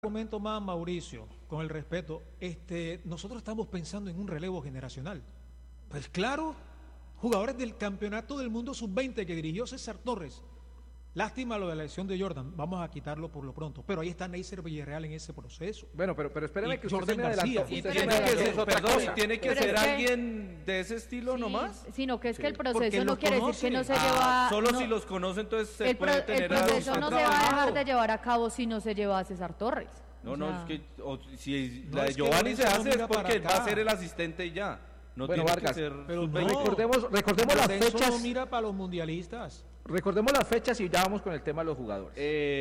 Momento más, Mauricio, con el respeto, nosotros estamos pensando en un relevo generacional. Pues claro, jugadores del Campeonato del Mundo Sub-20 que dirigió César Torres. Lástima lo de la elección de Jordan, vamos a quitarlo por lo pronto. Pero ahí está Neisser Villarreal en ese proceso. Bueno, pero espérame que Jordan usted me adelantó. ¿Tiene que ser alguien de ese estilo nomás? Sino que es que el proceso no quiere decir que no se lleva... Solo si los conoce, entonces se puede tener... El proceso no se va a dejar de llevar a cabo si no se lleva a César Torres. No, es que si la de Giovanni se hace es porque va a ser el asistente y ya. No bueno, tiene Vargas, que ser... Pero recordemos las fechas. No mira para los mundialistas. Recordemos las fechas y ya vamos con el tema de los jugadores.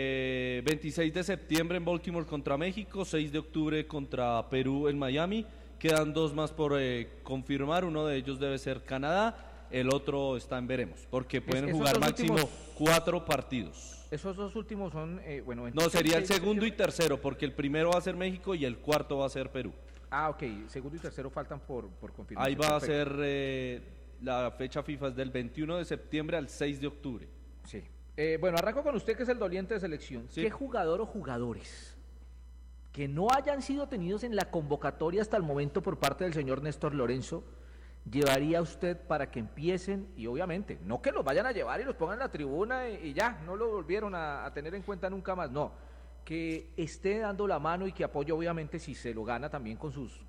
26 de septiembre en Baltimore contra México, 6 de octubre contra Perú en Miami. Quedan dos más por confirmar, uno de ellos debe ser Canadá, el otro está en veremos, porque pueden jugar máximo 4 partidos. Esos dos últimos son, No, sería el segundo y tercero, porque el primero va a ser México y el cuarto va a ser Perú. Ah, ok, segundo y tercero faltan por confirmar. Ahí va a ser... la fecha FIFA es del 21 de septiembre al 6 de octubre. Sí. Bueno, arranco con usted que es el doliente de selección. Sí. ¿Qué jugador o jugadores que no hayan sido tenidos en la convocatoria hasta el momento por parte del señor Néstor Lorenzo llevaría usted para que empiecen? Y obviamente, no que los vayan a llevar y los pongan en la tribuna y ya, no lo volvieron a tener en cuenta nunca más, no. Que esté dando la mano y que apoye obviamente si se lo gana también con sus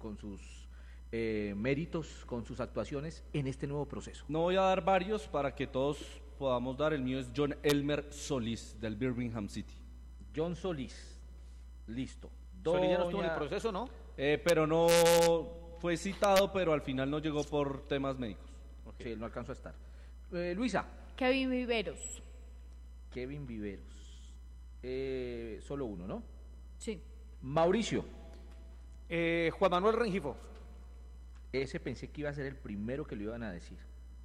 méritos, con sus actuaciones en este nuevo proceso. No voy a dar varios para que todos podamos dar. El mío es John Elmer Solís del Birmingham City. John Solís, listo. Solís ya no estuvo en el proceso, ¿no? Pero no fue citado, pero al final no llegó por temas médicos. Okay. Sí, no alcanzó a estar. Luisa. Kevin Viveros. Kevin Viveros. Solo uno, ¿no? Sí. Mauricio. Juan Manuel Rengifo. Ese pensé que iba a ser el primero que lo iban a decir.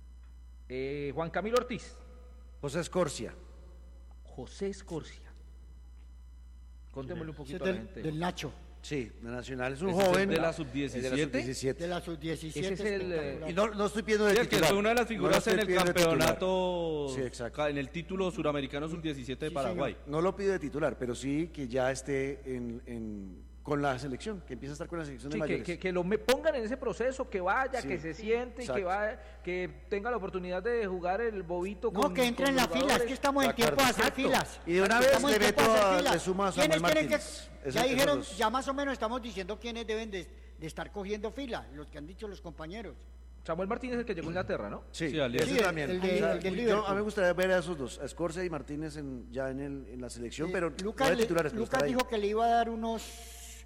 Juan Camilo Ortiz. José Escorcia. José Escorcia. Contémosle un poquito a la gente. Del Nacho. Sí, de Nacional. Es un ¿Ese joven. ¿De la sub-17? De la sub-17. Ese es el... Y no estoy pidiendo de titular. Que fue una de las figuras en el campeonato, sí, exacto. En el título suramericano sub-17 de Paraguay. Señor. No lo pido de titular, pero sí que ya esté con la selección, que empiece a estar con la selección de mayores. Que lo pongan en ese proceso, que vaya, que se siente, y que tenga la oportunidad de jugar el bobito. No, que entre en la fila, es que estamos en tiempo de hacer filas. Y de una vez le suma a Samuel Martínez. Ya dijeron, ya más o menos estamos diciendo quiénes deben de estar cogiendo fila, los que han dicho los compañeros. Samuel Martínez es el que llegó a Inglaterra, ¿no? Sí, también. El del a mí me gustaría ver a esos dos, a Escorcia y Martínez en la selección, pero Lucas, no de titulares. Lucas dijo que le iba a dar unos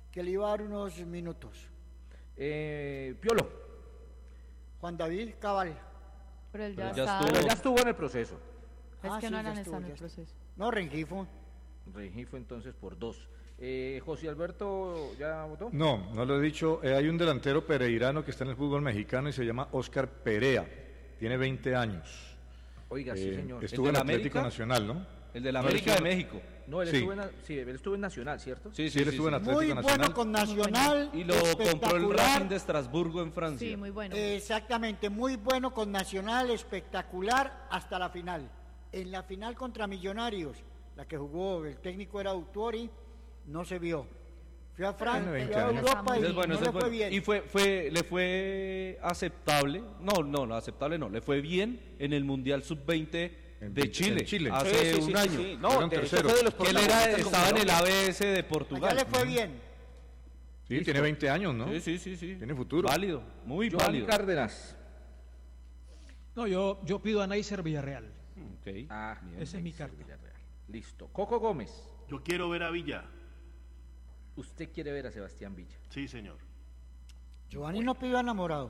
minutos. Piolo. Juan David Cabal. Pero él ya estuvo en el proceso. Es que no eran en el proceso. No, Rengifo entonces por 2. José Alberto, ¿ya votó? No lo he dicho. Hay un delantero pereirano que está en el fútbol mexicano y se llama Óscar Perea. Tiene 20 años. Oiga, sí, señor. Estuvo en Atlético Nacional, ¿no? El de la América de México. No, él estuvo en Nacional, ¿cierto? Sí, él estuvo en Atlético Nacional. Muy bueno con Nacional. Y lo compró el Racing de Estrasburgo en Francia. Sí, muy bueno. Exactamente, muy bueno con Nacional, espectacular hasta la final. En la final contra Millonarios, la que jugó, el técnico era Autori, no se vio. Fue a Francia, fue a Europa y no le fue bien. Y le fue aceptable, le fue bien en el Mundial Sub-20 de Chile, hace un año. Sí. No, tercero. Que él estaba en el ABS de Portugal. Ya le fue bien. Sí, tiene 20 años, ¿no? Sí. Tiene futuro. Válido, muy Joan válido. Cárdenas. No, yo pido a Neisser Villarreal. Okay. Esa es mi carta. Villarreal. Listo. Coco Gómez. Yo quiero ver a Villa. ¿Usted quiere ver a Sebastián Villa? Sí, señor. Giovanni no pidió enamorado.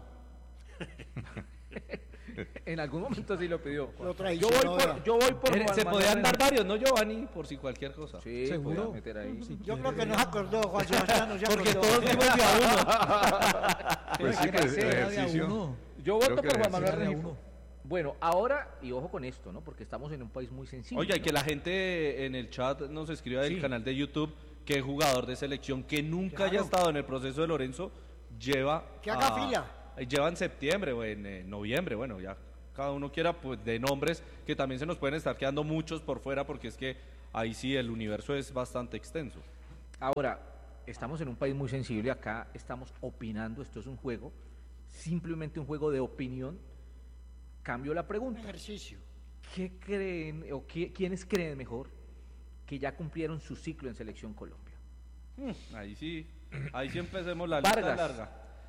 En algún momento sí lo pidió. Yo voy por Se podían dar varios, ¿no, Giovanni? Por si cualquier cosa. Sí, seguro. Meter ahí. Yo creo que no se acordó, Juan Sebastián. No se Porque acordó. todos dimos de a uno. Pues sí, que es ejercicio. Yo voto por Juan Manuel de Rengifo. Bueno, ahora, y ojo con esto, ¿no? Porque estamos en un país muy sensible. Oye, ¿no? que la gente en el chat nos escriba del canal de YouTube que jugador de selección que nunca haya estado en el proceso de Lorenzo lleva... Que haga fila. Lleva en septiembre o en noviembre, bueno, ya cada uno quiera, pues de nombres que también se nos pueden estar quedando muchos por fuera porque es que ahí sí el universo es bastante extenso. Ahora, estamos en un país muy sensible, acá estamos opinando, esto es un juego, simplemente un juego de opinión. Cambio la Un pregunta. ejercicio. ¿Qué creen o quiénes creen mejor que ya cumplieron su ciclo en Selección Colombia? Ahí sí empecemos la lista Vargas. larga.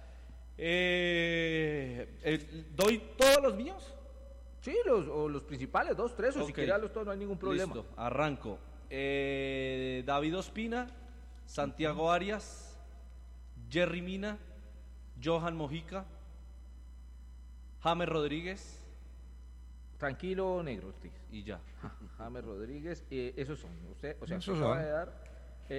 ¿Doy todos los míos? Sí, los principales, 2, 3, o si Ok. quiere darlos todos, no hay ningún problema. Listo, arranco. David Ospina, Santiago Arias, Jerry Mina, Johan Mojica, James Rodríguez Tranquilo, negro, Ortiz. y ya. James Rodríguez, esos son. Usted, o sea, Esos usted acaba son. de dar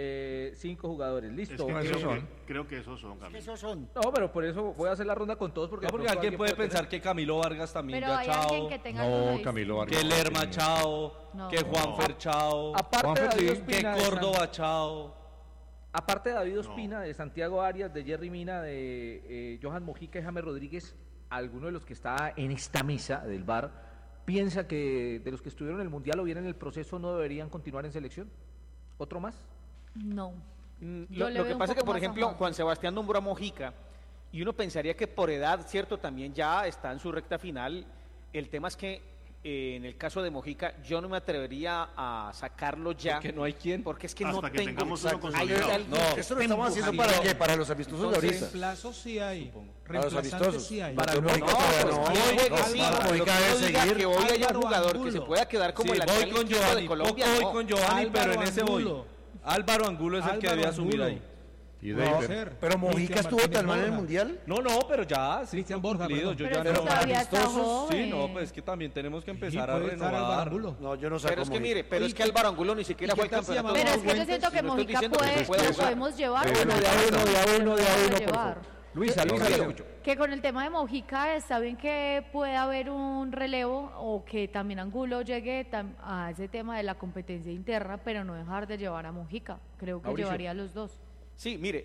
5 jugadores. Es Listo. que esos son. creo que esos son, Es que Camilo. esos son. No, pero por eso voy a hacer la ronda con todos porque, No, de porque pronto alguien puede tener- pensar que Camilo Vargas también Pero ya hay chao, alguien que tenga alguno No, distinto. Camilo Vargas. que Lerma chao, No. que Juanfer chao, Aparte de Juanfer, David sí. que Ospina, de Córdoba chao. aparte de David Ospina, de Santiago Arias, de Jerry Mina, de Johan Mojica y James Rodríguez, alguno de los que está en esta mesa del bar piensa que de los que estuvieron en el Mundial o bien en el proceso no deberían continuar en selección. ¿Otro más? No. Lo Yo le que veo un pasa es que, poco por más a ejemplo, Juan. Juan Sebastián nombró a Mojica y uno pensaría que por edad, cierto, también ya está en su recta final. El tema es que en el caso de Mojica yo no me atrevería a sacarlo ya. Porque no hay quien. Porque es que Hasta no que tengo. tengamos uno Hay consolidado. alguien No, que esto lo esté estamos haciendo empujando. para qué, para los amistosos de Entonces, ahorita. Reemplazos sí hay. Para los Reemplazantes amistosos. sí hay. Para No, Mojica pues, todavía que no. juegue, sí, Álvaro pero Mojica que debe no diga seguir. que hoy haya un Álvaro jugador que Angulo. se pueda quedar como Sí, el voy lateral con izquierdo Giovanni, de Colombia. poco voy no. con Giovanni, pero en Álvaro ese voy. Angulo. Álvaro Angulo es el que Álvaro debe asumir Angulo. ahí. Y No, David. pero Mojica Cristian estuvo Martínez tan mal en el Borja. Mundial. No, pero ya, sí, Cristian fue Borja, cumplido, perdón. yo Pero ya es que no. todavía está amistosos, joven. Sí, no, pues es que también tenemos que Sí, empezar a puede estar Álvaro renovar. Angulo. No, yo no saco Pero es que Mojica. mire, pero Oye, es que Álvaro Angulo ni siquiera ¿y fue qué al tal si campeonato. llamamos Pero es del que yo mundo. siento que No estoy Mojica diciendo que puede, se pueda lo jugar. podemos llevar. Pero o no de lo a uno, podemos de a uno, de a uno, por llevar. favor. Luisa, Luisa, le le escucho. Que con el tema de Mojica está bien que pueda haber un relevo o que también Angulo llegue a ese tema de la competencia interna, pero no dejar de llevar a Mojica. Creo que Mauricio. llevaría a los dos. Sí, mire,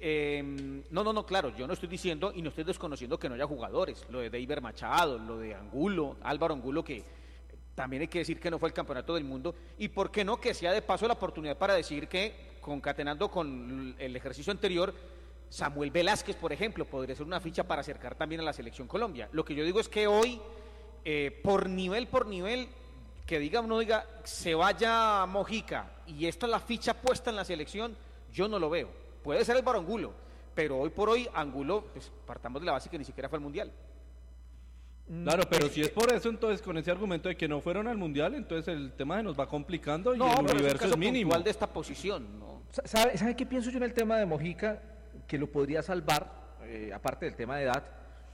no, claro, yo no estoy diciendo y no estoy desconociendo que no haya jugadores, lo de Deiber Machado, lo de Angulo, Álvaro Angulo, que también hay que decir que no fue el campeonato del mundo, y por qué no que sea de paso la oportunidad para decir que, concatenando con el ejercicio anterior, Samuel Velázquez, por ejemplo, podría ser una ficha para acercar también a la Selección Colombia. Lo que yo digo es que hoy, por nivel, que diga o no diga, se vaya Mojica, y esta es la ficha puesta en la selección, yo no lo veo. Puede ser Álvaro Angulo, pero hoy por hoy Angulo, pues partamos de la base que ni siquiera fue al Mundial. Claro, pero si es por eso, entonces con ese argumento de que no fueron al Mundial, entonces el tema se nos va complicando y el pero es un universo caso es mínimo. puntual de esta posición, ¿no? ¿Sabe qué pienso yo en el tema de Mojica? Que lo podría salvar, aparte del tema de edad,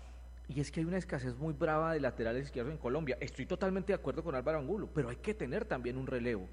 y es que hay una escasez muy brava de laterales izquierdos en Colombia. Estoy totalmente de acuerdo con Álvaro Angulo, pero hay que tener también un relevo.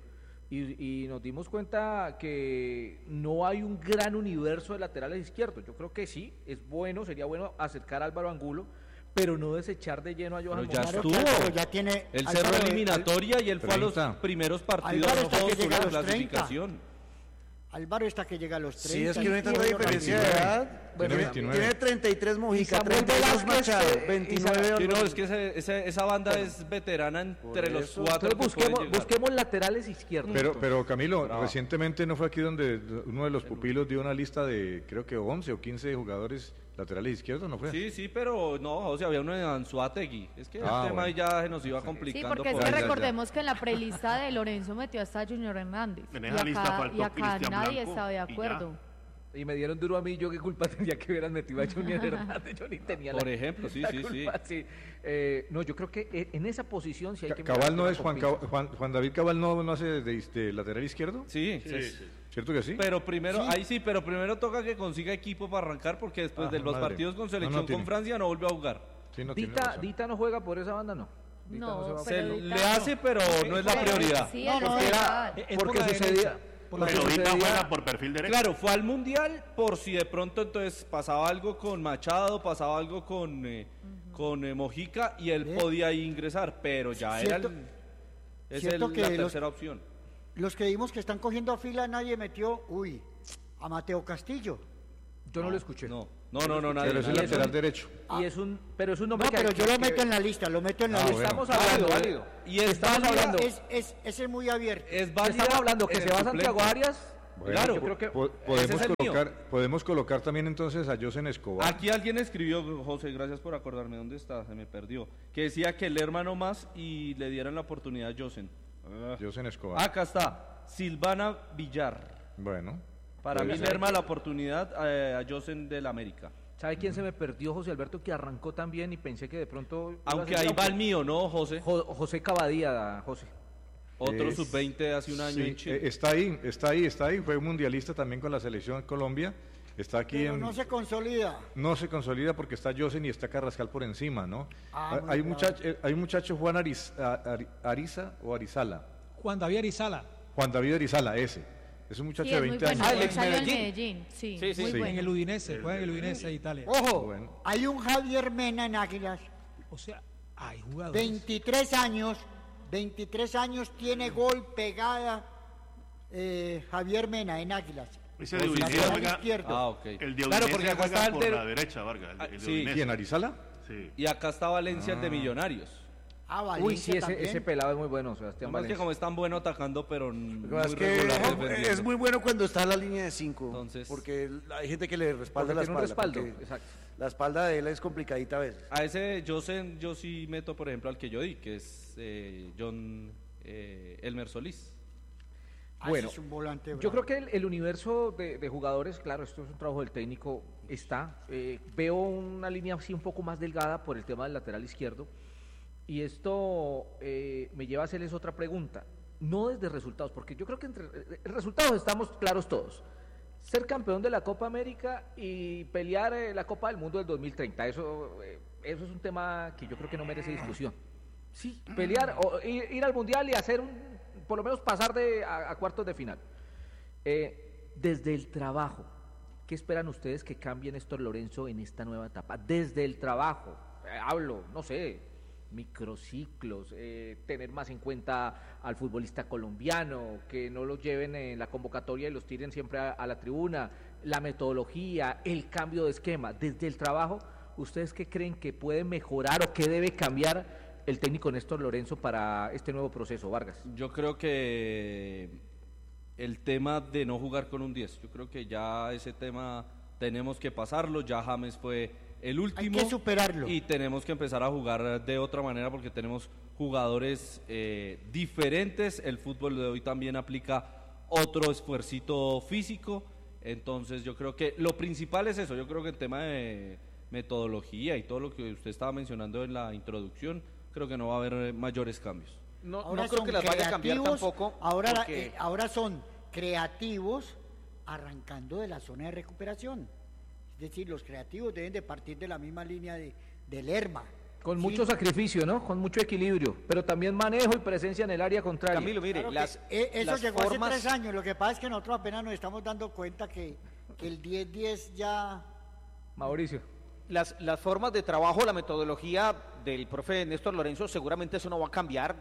Y nos dimos cuenta que no hay un gran universo de laterales izquierdos. Yo creo que sí, sería bueno acercar a Álvaro Angulo, pero no desechar de lleno a Johan Pero ya Mojica. estuvo. Claro, ya tiene Él Álvaro- cerró eliminatoria y él fue a los 30. primeros partidos Álvaro no está que todos llega a la los 30. clasificación. Álvaro está que llega a los 30. Sí, es que no hay tanta Diego diferencia de Rodríguez. edad. Tiene Tiene 29. 33 Mojica, Samuel 32 Velázquez, Machado, y 29 Sí, no, Álvaro. es que esa banda es veterana entre los eso. cuatro. Entonces que pueden llegar. busquemos laterales izquierdos. Pero Camilo, Bravo. recientemente no fue aquí donde uno de los pupilos dio una lista de creo que 11 o 15 jugadores laterales izquierdos, ¿no fue? Sí, pero no, o sea, había uno en Anzuategui. Es que el Ah, tema ahí bueno. ya se nos iba Sí, complicando. porque es por que ahí. recordemos que en la prelista de Lorenzo metió hasta Junior Hernández. En Y esa lista acá, faltó y acá Cristian nadie Blanco estaba de y ya. acuerdo. Y me dieron duro a mí, yo qué culpa tenía que hubieran metido a Junior Hernández, yo ni tenía Por ejemplo, sí, la sí, culpa, sí. No, yo creo que en esa posición sí hay que mirar Cabal el no tema es con pinzas. Juan David Cabal no hace de lateral izquierdo, Sí, ¿cierto que sí? Pero primero, pero primero toca que consiga equipo para arrancar porque después de los madre. partidos con No, selección no tiene. con Francia no volvió a jugar. Sí, no tiene Dita, razón. Dita no juega por esa banda, no. Dita No, se va- Se Pero le Dita hace, pero no es la Pero prioridad. Sí, No, es no, verdad. Es porque por la sucedía. derecha. porque Pero Dita sucedía- juega por perfil derecho. Claro, fue al Mundial por si de pronto entonces pasaba algo con Machado, pasaba algo con Mojica y él podía ahí ingresar, pero ya Cierto- es cierto que la los- tercera opción. Los que vimos que están cogiendo a fila, nadie metió, a Mateo Castillo. Yo no lo escuché. No, nadie. Pero es el nadie. lateral derecho. Pero es un nombre No, que pero hay yo que- lo meto en la lista, lo meto en la Ah, lista. bueno. Estamos hablando, Válido. Y es Estamos válida- hablando. Ese es muy abierto. es válida Estamos hablando que en se el va suplente. Santiago Arias, Bueno, Claro, yo creo que podemos colocar también entonces a Josen Escobar. Aquí alguien escribió, José, gracias por acordarme dónde está, se me perdió, que decía que el hermano más y le dieran la oportunidad a Josen. Josen Escobar. Acá está, Silvana Villar. Bueno. Para mí le arma la oportunidad a Josen del América. ¿Sabe quién se me perdió, José Alberto, que arrancó también y pensé que de pronto... iba a Aunque ser ahí va el mío, ¿no, José? José Cavadía, José. Otro sub-20 hace un año Sí, en Chile. está ahí, fue mundialista también con la selección Colombia, está aquí Pero no se consolida. No se consolida porque está Josen y está Carrascal por encima, ¿no? Muy Hay bravo. un muchacho Juan Ariza o Arizala, Juan David Arizala, Juan David Arizala, ese. Es un muchacho Sí, de es muy 20 bueno. años. el Él ex salió en Medellín. Medellín. Sí, Sí, sí, muy sí. en bueno. el Udinese, juega en el Udinese de Italia. Ojo, Bueno. hay un Javier Mena en Águilas, O sea, hay jugadores. 23 años tiene gol pegada Javier Mena en Águilas. Ese de Lateral Udinese juega, izquierdo. Ah, ok. el de Claro, Udinese porque acá está juega el por del- la derecha, Vargas. El de sí. Udinese. ¿Quién, Arizala? Sí. Y acá está Valencia, el de Millonarios. Valencia Uy, sí, también. ese pelado es muy bueno, Sebastián Además que Valencia. como es tan bueno atacando, pero Lo que pasa es que regular es defendiendo. muy bueno cuando está en la línea de 5, Entonces- porque hay gente que le respalda Porque la tiene un espalda. respaldo, porque exacto. La espalda de él es complicadita a veces. A ese Josen yo sí meto, por ejemplo, al que yo di, que es John Elmer Solís. Bueno, Es un volante Yo creo bravo. que el universo de jugadores, claro, esto es un trabajo del técnico, está. Veo una línea así un poco más delgada por el tema del lateral izquierdo. Y esto me lleva a hacerles otra pregunta. No desde resultados, porque yo creo que entre resultados estamos claros todos. Ser campeón de la Copa América y pelear la Copa del Mundo del 2030. Eso es un tema que yo creo que no merece discusión. Sí, pelear o ir al Mundial y hacer por lo menos pasar a cuartos de final. Desde el trabajo, ¿qué esperan ustedes que cambie Néstor Lorenzo en esta nueva etapa? Desde el trabajo, hablo, no sé, microciclos, tener más en cuenta al futbolista colombiano, que no los lleven en la convocatoria y los tiren siempre a la tribuna, la metodología, el cambio de esquema. Desde el trabajo, ¿ustedes qué creen que puede mejorar o qué debe cambiar el técnico Néstor Lorenzo para este nuevo proceso, Vargas? Yo creo que el tema de no jugar con un 10, yo creo que ya ese tema tenemos que pasarlo, ya James fue el último. Hay que superarlo. Y tenemos que empezar a jugar de otra manera porque tenemos jugadores diferentes, el fútbol de hoy también aplica otro esfuercito físico, entonces yo creo que lo principal es eso, yo creo que el tema de metodología y todo lo que usted estaba mencionando en la introducción, creo que no va a haber mayores cambios. No, Ahora no creo son que las vaya a cambiar creativos, tampoco. Ahora, porque- ahora son creativos arrancando de la zona de recuperación. Es decir, los creativos deben de partir de la misma línea de Lerma. Con Sí. mucho sacrificio, ¿no? Con mucho equilibrio, pero también manejo y presencia en el área contraria. Camilo, mire, Claro que, las, eso las llegó formas, hace 3 años. Lo que pasa es que nosotros apenas nos estamos dando cuenta que el 10-10 ya... Mauricio. las formas de trabajo, la metodología del profe Néstor Lorenzo, seguramente eso no va a cambiar.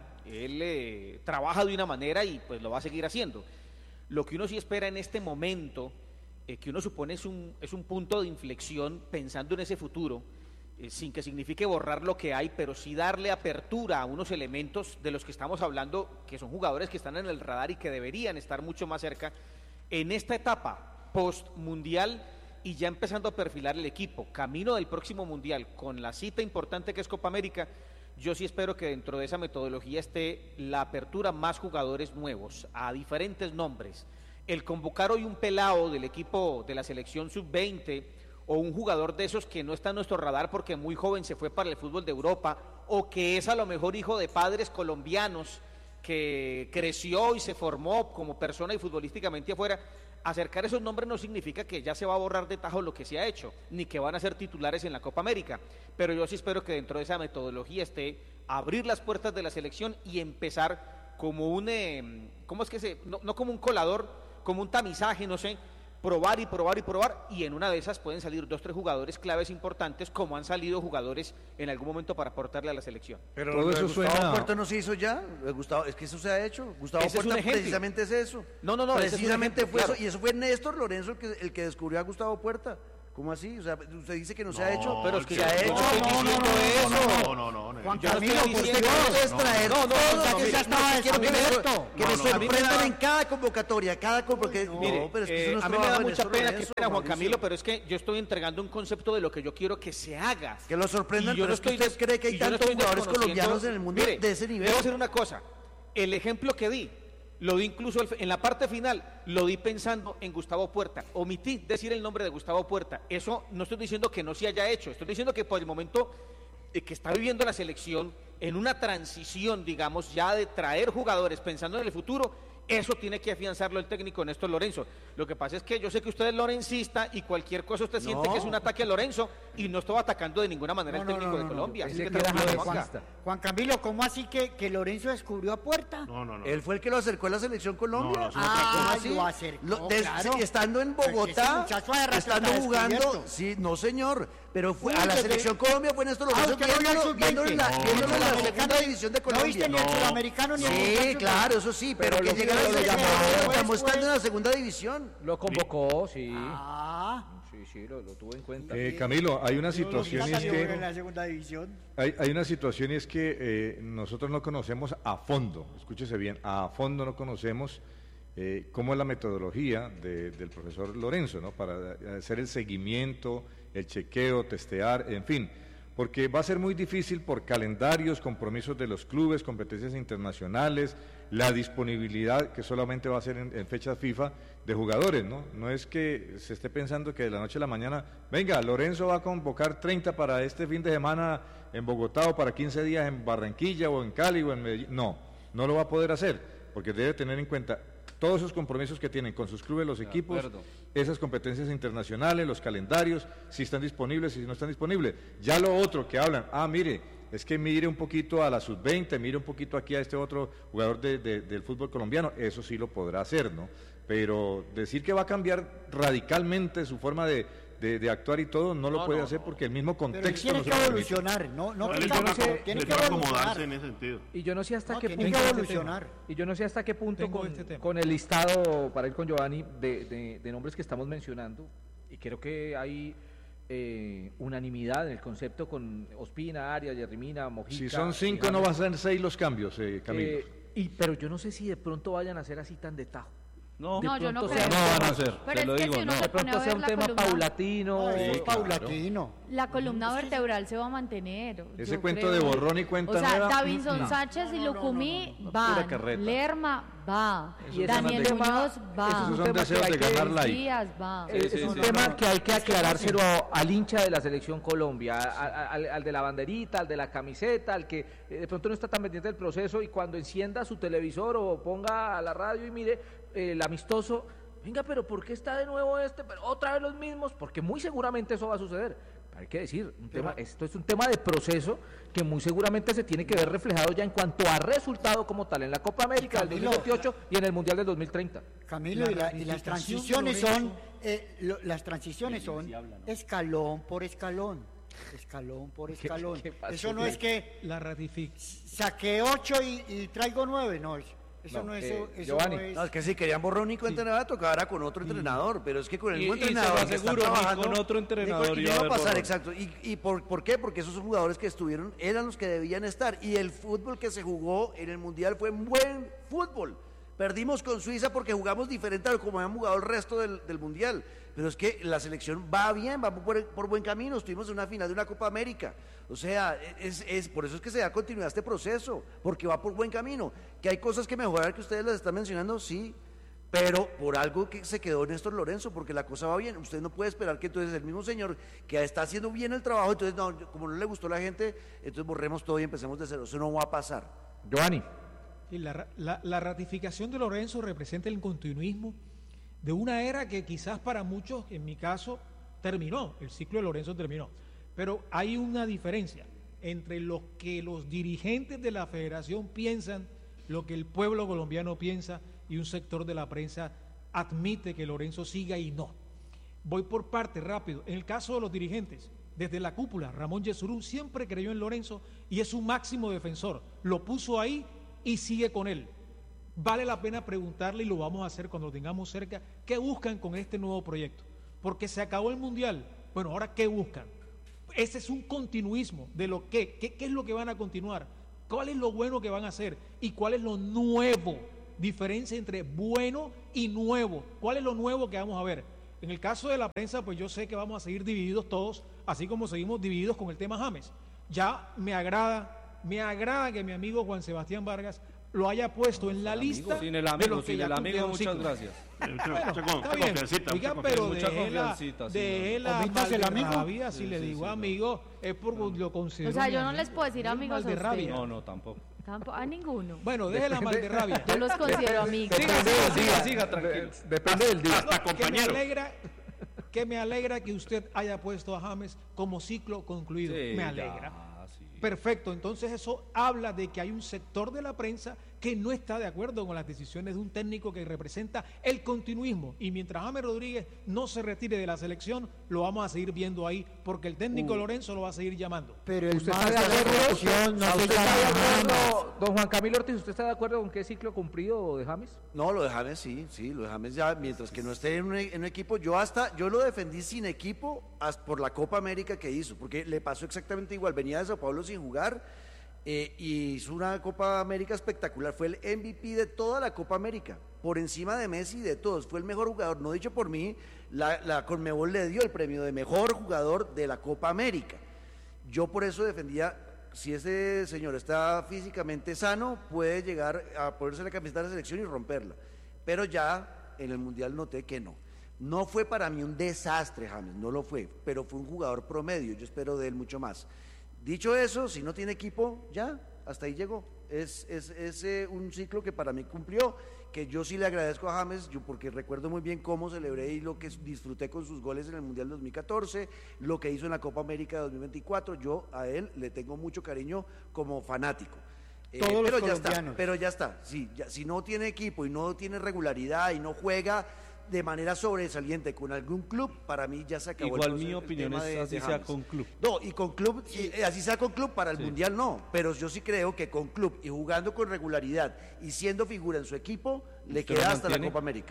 Él trabaja de una manera y pues lo va a seguir haciendo. Lo que uno sí espera en este momento, que uno supone es un punto de inflexión pensando en ese futuro, sin que signifique borrar lo que hay, pero sí darle apertura a unos elementos de los que estamos hablando, que son jugadores que están en el radar y que deberían estar mucho más cerca en esta etapa post-mundial y ya empezando a perfilar el equipo, camino del próximo mundial, con la cita importante que es Copa América. Yo sí espero que dentro de esa metodología esté la apertura más jugadores nuevos, a diferentes nombres. El convocar hoy un pelado del equipo de la selección sub-20 o un jugador de esos que no está en nuestro radar porque muy joven se fue para el fútbol de Europa o que es a lo mejor hijo de padres colombianos que creció y se formó como persona y futbolísticamente afuera, acercar esos nombres no significa que ya se va a borrar de tajo lo que se ha hecho, ni que van a ser titulares en la Copa América, pero yo sí espero que dentro de esa metodología esté abrir las puertas de la selección y empezar como un, ¿cómo es que no como un colador, como un tamizaje, no sé, probar y probar y probar, y en una de esas pueden salir 2 o 3 jugadores claves importantes, como han salido jugadores en algún momento para aportarle a la selección. Pero Todo lo de eso Gustavo suena- Puerta no se hizo ya. Gustavo, es que eso se ha hecho. Gustavo Ese es un Puerta ejemplo. precisamente es eso. No, ese es un Precisamente ejemplo, fue claro. eso. Y eso fue Néstor Lorenzo el que descubrió a Gustavo Puerta. ¿Cómo así? O sea, usted dice que no se ha hecho, pero es que se ha hecho. No. Juan Camilo, por Usted Dios. puede traer todo lo que ya estaba quiero que me descubierto. sorprendan en cada convocatoria, porque Mire, pero es que eso no es a mí me da trabajo de mucha Néstor pena, Lorenzo, Juan Mauricio. Camilo, pero es que yo estoy entregando un concepto de lo que yo quiero que se haga. Que lo sorprendan, Y yo pero no es que estoy usted cree que hay y yo no tantos estoy jugadores desconociendo- colombianos en el mundo Mire, de ese nivel. debo decir una cosa, el ejemplo que di, lo di incluso en la parte final, lo di pensando en Gustavo Puerta. Omití decir el nombre de Gustavo Puerta. Eso no estoy diciendo que no se haya hecho, estoy diciendo que por el momento que está viviendo la selección, en una transición, digamos, ya de traer jugadores pensando en el futuro, eso tiene que afianzarlo el técnico Néstor Lorenzo. Lo que pasa es que yo sé que usted es lorencista y cualquier cosa usted siente que es un ataque a Lorenzo y no estoy atacando de ninguna manera al técnico de Colombia. Así pensé que que era tranquilo, javesista. Juanca. Juan Camilo, ¿cómo así que Lorenzo descubrió a Puerta? No. Él fue el que lo acercó a la selección Colombia. No, no, ¿Cómo así? lo acercó, claro. Sí, estando en Pues ese Bogotá, muchacho hace rato estando está jugando, descubierto. sí, no señor, pero fue Uy, a la desde- selección Colombia fue Néstor Lorenzo usted no vio el sub-20. viéndolo en la segunda división de Colombia. ¿No viste ni el sudamericano ni el Sí, muchacho? claro, eso sí, pero que lo llegara a la lo selección llamó Colombia, estamos después. estando en la segunda división. Lo convocó, sí. Ah, Sí, lo tuvo en cuenta. Camilo, hay una situación y es en que la segunda división. hay una situación y es que nosotros no conocemos a fondo, escúchese bien, a fondo no conocemos cómo es la metodología del profesor Lorenzo, ¿no? Para hacer el seguimiento, el chequeo, testear, en fin, porque va a ser muy difícil por calendarios, compromisos de los clubes, competencias internacionales, la disponibilidad que solamente va a ser en fechas FIFA de jugadores, ¿no? No es que se esté pensando que de la noche a la mañana, venga, Lorenzo va a convocar 30 para este fin de semana en Bogotá o para 15 días en Barranquilla o en Cali o en Medellín. No lo va a poder hacer, porque debe tener en cuenta todos esos compromisos que tienen con sus clubes, los equipos, acuerdo. esas competencias internacionales, los calendarios, si están disponibles, si no están disponibles. Ya lo otro que hablan, mire, es que mire un poquito a la sub-20, mire un poquito aquí a este otro jugador del fútbol colombiano, eso sí lo podrá hacer, ¿no? Pero decir que va a cambiar radicalmente su forma de actuar y todo, no lo puede hacer porque el mismo Pero él contexto tiene no se que lo permite. evolucionar, no Él criticamos, tiene tiene que que acomodarse evolucionar. en ese sentido. Y yo no sé hasta No, qué tiene punto que evolucionar. Y yo no sé hasta qué punto Tengo este tema. con el listado, para ir con Giovanni, de nombres que estamos mencionando, y creo que hay unanimidad en el concepto con Ospina, Arias, Yerrimina, Mojica. Si son 5 y no James, van a ser 6 los cambios, Camilo. pero yo no sé si de pronto vayan a ser así tan de tajo. No, No, yo no pronto creo. sea- no van a ser, Pero te es lo que digo, si uno no. se De pone pronto a sea ver un la tema columna, paulatino. Eso es Sí, claro. paulatino. la columna vertebral se va a mantener. Ese yo cuento creo. de borrón y cuenta O sea, nueva, Davinson Sánchez y Lucumí van, carreta. Lerma va, Y ese Daniel es un tema- Muñoz ese es va, Esos un son tema deseos que hay de que ganar like. Díaz va. Es sí, un sí. tema que hay que aclarárselo al hincha de la selección Colombia, al de la banderita, al de la camiseta, al que de pronto no está tan pendiente del proceso y cuando encienda su televisor o ponga a la radio y mire el amistoso, venga, pero ¿por qué está de nuevo pero otra vez los mismos? Porque muy seguramente eso va a suceder. Hay que decir, esto es un tema de proceso que muy seguramente se tiene que ver reflejado ya en cuanto a resultado como tal en la Copa América del Camilo, 2028 y en el Mundial del 2030. Camilo, y las ratificación transiciones de son, Lorenzo. las transiciones son escalón por escalón. Escalón por escalón. qué pasó? Eso no es que La ratifica. saqué 8 y traigo 9, no. Eso no es eso Giovanni. no es. No, es que si querían borrón y cuenta nueva, tocaba con otro entrenador, pero es que con el Y- mismo y se lo entrenador que está aseguro, ni trabajando, con otro entrenador y iba no a va a haber pasar, borrón. exacto. ¿Y por qué? Porque esos jugadores que estuvieron eran los que debían estar, y el fútbol que se jugó en el Mundial fue buen fútbol. Perdimos con Suiza porque jugamos diferente a lo como habían jugado el resto del Mundial. Pero es que la selección va bien, va por buen camino. Estuvimos en una final de una Copa América. O sea, por eso es que se da continuidad a este proceso, porque va por buen camino. Que hay cosas que mejorar que ustedes las están mencionando, sí, pero por algo que se quedó Néstor Lorenzo, porque la cosa va bien. Usted no puede esperar que entonces el mismo señor que está haciendo bien el trabajo, entonces no, como no le gustó a la gente, entonces borremos todo y empecemos de cero. Eso no va a pasar. Giovanni. Y la ratificación de Lorenzo representa el continuismo de una era que quizás para muchos, en mi caso, terminó, el ciclo de Lorenzo terminó. Pero hay una diferencia entre lo que los dirigentes de la federación piensan, lo que el pueblo colombiano piensa y un sector de la prensa admite que Lorenzo siga y no. Voy por parte rápido. En el caso de los dirigentes, desde la cúpula, Ramón Yesurún siempre creyó en Lorenzo y es un máximo defensor. Lo puso ahí y sigue con él. Vale la pena preguntarle, y lo vamos a hacer cuando lo tengamos cerca, ¿qué buscan con este nuevo proyecto? Porque se acabó el Mundial Bueno, ahora, ¿qué buscan? Ese es un continuismo de lo que, ¿qué es lo que van a continuar? ¿Cuál es lo bueno que van a hacer? ¿Y cuál es lo nuevo? Diferencia entre bueno y nuevo. ¿Cuál es lo nuevo que vamos a ver? En el caso de la prensa, pues yo sé que vamos a seguir divididos todos, así como seguimos divididos con el tema James. Ya me agrada que mi amigo Juan Sebastián Vargas lo haya puesto en la lista. Sin el de amigo, los que sin ya el amigo, cumplieron muchas ciclo. gracias. Bueno, está Mucha bien. confiancita, Oiga, mucha pero confiancita. de Mucha confiancita, sí, la Omítase el amigo. Valderrabia, si Sí, le sí, digo sí, no. amigo, es porque lo considero. O sea, mi yo no amigo. les puedo decir Es amigos a Valderrabia. ustedes. No, tampoco. Tampoco, a ninguno. Bueno, deje la Valderrabia. Yo los considero amigos. Siga, tranquilo. Depende del día. Hasta compañero. Que me alegra que usted haya puesto a James como ciclo concluido. Sí, me alegra. ya, sí. Perfecto, entonces eso habla de que hay un sector de la prensa que no está de acuerdo con las decisiones de un técnico que representa el continuismo. Y mientras James Rodríguez no se retire de la selección, lo vamos a seguir viendo ahí, porque el técnico Lorenzo lo va a seguir llamando. Pero el ¿Usted más está de de la acuerdo? selección no se ¿Usted está de llama James. acuerdo, don Juan Camilo Ortiz, usted está de acuerdo con qué ciclo cumplido de James? No, lo de James sí, lo de James ya, mientras que no esté en un equipo, yo lo defendí sin equipo por la Copa América que hizo, porque le pasó exactamente igual, venía de Sao Paulo sin jugar y hizo una Copa América espectacular, fue el MVP de toda la Copa América, por encima de Messi y de todos, fue el mejor jugador, no dicho por mí, la Conmebol le dio el premio de mejor jugador de la Copa América. Yo por eso defendía, si ese señor está físicamente sano, puede llegar a ponerse la camiseta de la selección y romperla. Pero ya en el Mundial noté que no. No fue para mí un desastre, James, no lo fue, pero fue un jugador promedio, yo espero de él mucho más. Dicho eso, si no tiene equipo, ya, hasta ahí llegó. Es un ciclo que para mí cumplió, que yo sí le agradezco a James, porque recuerdo muy bien cómo celebré y lo que disfruté con sus goles en el Mundial 2014, lo que hizo en la Copa América 2024, yo a él le tengo mucho cariño como fanático. Todos los pero ya está, colombianos. pero ya está, sí, ya, si no tiene equipo y no tiene regularidad y no juega de manera sobresaliente con algún club, para mí ya se acabó. Igual el mi opinión tema es así sea James. con club. No, y con club, así sea con club, para el Sí. Mundial no, pero yo sí creo que con club y jugando con regularidad y siendo figura en su equipo, le ¿Usted queda lo hasta la mantiene? Copa América.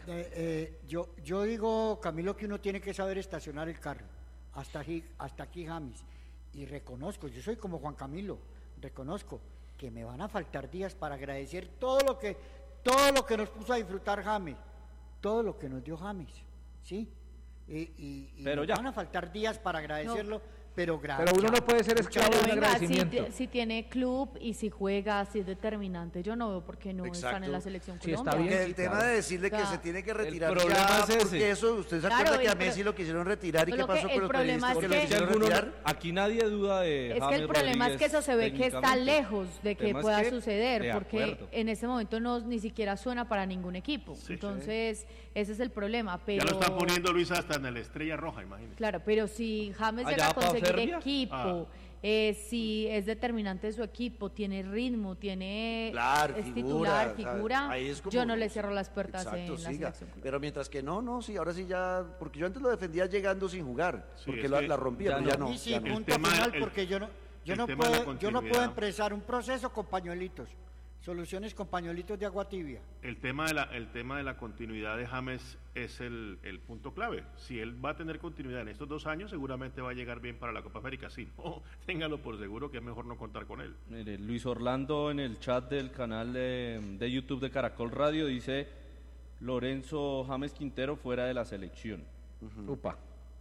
Yo digo, Camilo, que uno tiene que saber estacionar el carro. Hasta aquí, James. Y reconozco, yo soy como Juan Camilo, reconozco que me van a faltar días para agradecer todo lo que nos puso a disfrutar James, todo lo que nos dio James, ¿sí? Y Pero nos ya. van a faltar días para agradecerlo, pero gracias. Pero uno no puede ser esclavo Pero de un venga, agradecimiento. si tiene club y si juega, si es determinante, yo no veo por qué no están Exacto. en la selección Sí, está Colombia. bien. Que el sí, tema claro. de decirle que Claro. se tiene que retirar problema ya, es ese. porque eso, usted se Claro, acuerda que a el pro- Messi lo quisieron retirar y Lo qué que pasó el con los problema periodistas es que lo que- Si quisieron alguno, retirar. aquí nadie duda de Es que James el problema es que eso se ve que está técnicamente. lejos de El que tema es pueda que, suceder, de porque acuerdo. en ese momento no ni siquiera suena para ningún equipo. Sí. Entonces, ese es el problema. Pero, Ya lo están poniendo, Luis, hasta en la Estrella Roja, imagínate. Claro, pero si James ¿Allá llega a para conseguir Serbia? equipo, si es determinante de su equipo, tiene ritmo, tiene Claro, es figura, titular, o sea, figura, ahí es como- yo no le cierro las puertas Exacto, en la siga. selección. Pero mientras que no, sí, ahora sí ya, porque yo antes lo defendía llegando sin jugar, Sí, porque es la, que la rompía, ya pero ya no. no. Y sí, ya no. El punto tema- final, el- porque yo el no tema de la puedo continuidad. empezar un proceso con pañuelitos, soluciones con pañuelitos de agua tibia. El tema de la continuidad de James es el punto clave. Si él va a tener continuidad en estos 2 años, seguramente va a llegar bien para la Copa América. Si no, téngalo por seguro que es mejor no contar con él. Mire, Luis Orlando en el chat del canal de YouTube de Caracol Radio dice Lorenzo James Quintero fuera de la selección. Upa.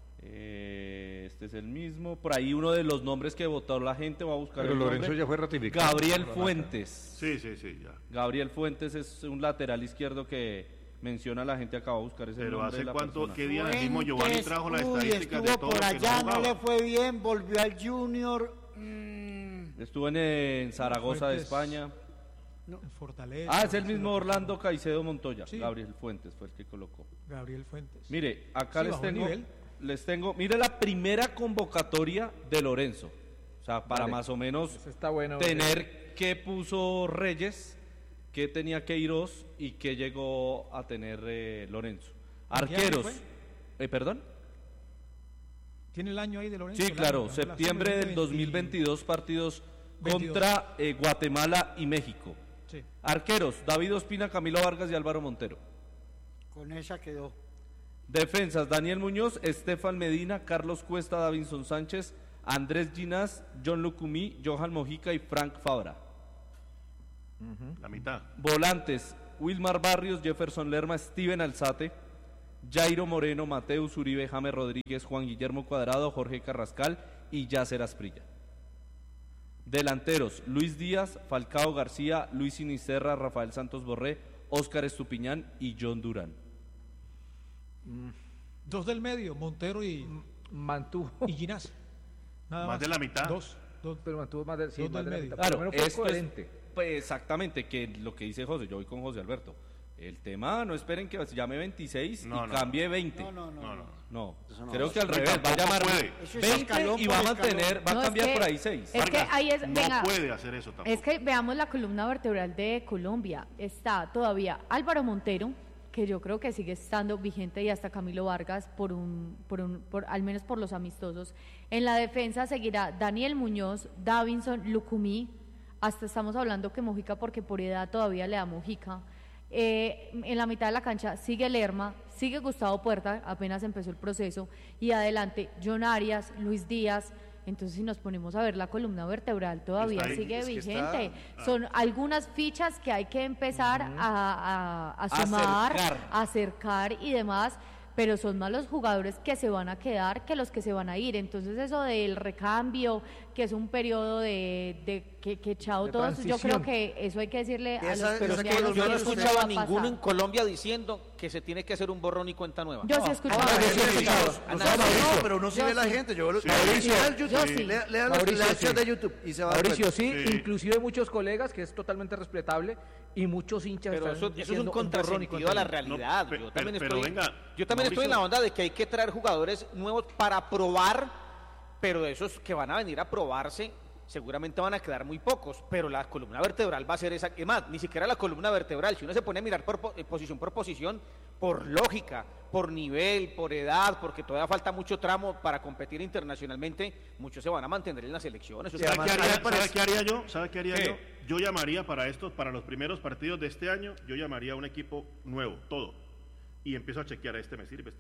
Este es el mismo. Por ahí uno de los nombres que votó la gente, va a buscar Pero el Lorenzo nombre. ya fue ratificado. Gabriel Por la Fuentes. Sí, ya. Gabriel Fuentes es un lateral izquierdo que menciona la gente, acaba de buscar ese Pero nombre de ¿hace la cuánto, persona. qué día mismo Giovanni Fuentes, trajo las uy, estadísticas de estuvo todo por lo que allá, no no le jugaba? fue bien, volvió al Junior. Estuvo en Zaragoza de Fuentes. España. En Fortaleza. Ah, es el mismo Orlando Caicedo Montoya. Sí. Gabriel Fuentes fue el que colocó. Gabriel Fuentes. Mire, acá Sí, bajó el nivel. mire la primera convocatoria de Lorenzo. O sea, para Vale. más o menos Eso está bueno. tener qué puso Reyes, qué tenía Queiroz y qué llegó a tener Lorenzo. ¿En qué año Arqueros. fue? ¿Perdón? ¿Tiene el año ahí de Lorenzo? Sí, El claro, año, septiembre del 2020. 2022, partidos 22. contra Guatemala y México. Sí. Arqueros, David Ospina, Camilo Vargas y Álvaro Montero. Con esa quedó. Defensas, Daniel Muñoz, Estefan Medina, Carlos Cuesta, Davinson Sánchez, Andrés Ginás, John Lucumí, Johan Mojica y Frank Fabra. La mitad. Volantes, Wilmar Barrios, Jefferson Lerma, Steven Alzate, Jairo Moreno, Mateus Uribe, James Rodríguez, Juan Guillermo Cuadrado, Jorge Carrascal y Yacer Asprilla. Delanteros, Luis Díaz, Falcao García, Luis Sinisterra, Rafael Santos Borré, Óscar Estupiñán y John Durán. Dos del medio, Montero y Mantuvo. Ginás. Nada Más de la mitad. Dos. Pero mantuvo más Dos más del de la medio. mitad. Claro, Por lo menos fue esto coherente. pues exactamente, que lo que dice José, yo voy con José Alberto. El tema, no esperen que se llame 26 No, y no. cambie 20. No. Creo que al revés, va a llamar puede. Eso es 20 escalón y por va a escalón. mantener, va a No, es cambiar que- por ahí 6. Es que ahí es, No venga, puede hacer eso tampoco. es que veamos la columna vertebral de Colombia. Está todavía Álvaro Montero, que yo creo que sigue estando vigente, y hasta Camilo Vargas por al menos por los amistosos. En la defensa seguirá Daniel Muñoz, Davinson, Lucumí, hasta estamos hablando que Mojica porque por edad todavía le da Mojica. En la mitad de la cancha sigue Lerma, sigue Gustavo Puerta, apenas empezó el proceso, y adelante John Arias, Luis Díaz. Entonces, si nos ponemos a ver la columna vertebral, todavía Está ahí, sigue es que vigente. está- Son algunas fichas que hay que empezar a sumar, acercar y demás, pero son más los jugadores que se van a quedar que los que se van a ir. Entonces, eso del recambio, que es un periodo de que chao De todos, yo creo transición. que eso hay que decirle a Esa- los Pero es que colombianos yo no que eso escuchaba va a a ninguno pasar. en Colombia diciendo que se tiene que hacer un borrón y cuenta nueva. Yo sí escuchaba. Ahora, yo sí he escuchado. No, pero no sigue Yo la sí. gente. Yo Sí. lea el YouTube, Yo sí. lea Mauricio, la acción sí. de YouTube y se va a dar Mauricio, cuenta. sí, Sí. inclusive muchos colegas, que es totalmente respetable, y muchos hinchas Pero están eso es un diciendo borrón y contrasentido cuenta a la nueva. realidad. No, yo también, pero estoy, venga, yo también estoy en la Mauricio. onda de que hay que traer jugadores nuevos para probar, pero de esos que van a venir a probarse, seguramente van a quedar muy pocos, pero la columna vertebral va a ser esa. Es más, ni siquiera la columna vertebral, si uno se pone a mirar por posición, por lógica, por nivel, por edad, porque todavía falta mucho tramo para competir internacionalmente, muchos se van a mantener en las elecciones. Sí, ¿Sabe además, qué haría yo? ¿Sabe qué haría ¿Qué? yo? Yo llamaría para los primeros partidos de este año, yo llamaría a un equipo nuevo, todo. Y empiezo a chequear, este me sirve.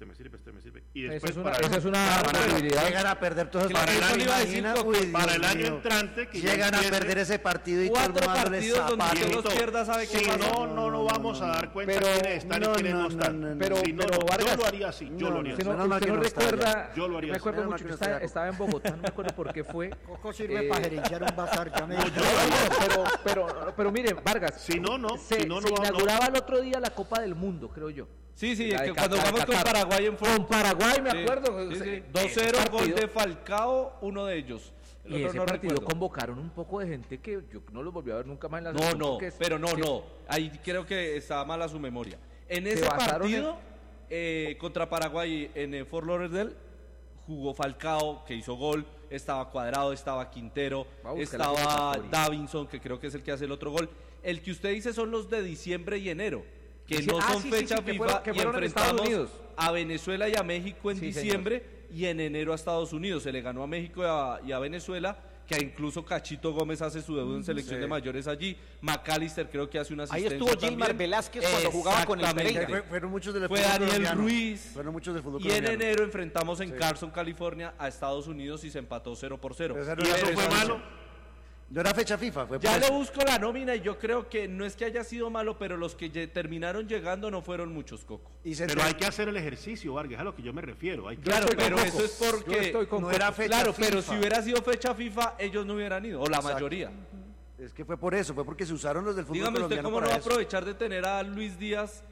Y Esa después esa es una posibilidad. Llegan a perder todos esos Para el partidos. año- iba a decir, imagina, Coco, uy, Dios para el año mío. entrante que ya Llegan a empiece- perder ese partido y todo el 4 mundo dándole partidos donde zapatos. usted los pierda, ¿sabe qué Si pasa? no vamos a dar cuenta Pero- quiénes están no, y quiénes no no, están. no, no, pero- Si no, pero yo Vargas- lo haría así, yo lo haría Usted así. no, Menos mal usted que no no está recuerda, Yo lo haría me así. acuerdo Menos mal mucho que que no está allá. estaba en Bogotá, no me acuerdo por qué fue. Coco sirve Eh, para gerenciar un bazar, ya me dijo. pero mire, Vargas, Si no, no. se, Si no, se no vamos. inauguraba el otro día la Copa del Mundo, creo yo. Sí, La de que cuando Qatar, jugamos con Qatar. Paraguay en Con Paraguay, me Sí, acuerdo. sí, o sea, sí. ese 2-0, gol partido- de Falcao, uno de ellos. El Y otro ese no partido recuerdo. convocaron un poco de gente que yo no los volví a ver nunca más en la No, selección, no, porque es- pero no, sí. no. Ahí creo que estaba mala su memoria. En Se ese basaron partido, contra Paraguay en Fort Lauderdale, jugó Falcao, que hizo gol, estaba Cuadrado, estaba Quintero, Va a buscar la estaba convocatoria. Davinson, que creo que es el que hace el otro gol. El que usted dice son los de diciembre y enero, que Sí, no ah, son sí, fecha sí, que FIFA, fueron- que y fueron en Estados enfrentamos Unidos. a Venezuela y a México en Sí, diciembre y en enero a Estados Unidos. Se le ganó a México y a Venezuela, que incluso Cachito Gómez hace su debut en selección de mayores allí. McAllister creo que hace una Ahí asistencia estuvo Gilmar también. Velázquez cuando jugaba con el Exactamente. Pereira. Fueron muchos del Fue fútbol Daniel colombiano. Ruiz. Fueron muchos del fútbol Y en colombiano. enero enfrentamos en Carson, California, a Estados Unidos y se empató 0-0. Esa no ¿Y era eso fecha fue FIFA. malo? No era fecha FIFA, fue Ya por le eso. busco la nómina y yo creo que no es que haya sido malo, pero los que terminaron llegando no fueron muchos, Coco. Y se Pero hay que hacer el ejercicio, Vargas, a lo que yo me refiero. Hay que Claro, estoy con pero Coco. eso es Yo porque estoy con no Coco. era fecha claro, pero FIFA. si hubiera sido fecha FIFA, ellos no hubieran ido, o la Exacto. mayoría. Es que fue por eso, fue porque se usaron los del fútbol Dígame usted colombiano cómo no va para a eso. aprovechar de tener a Luis Díaz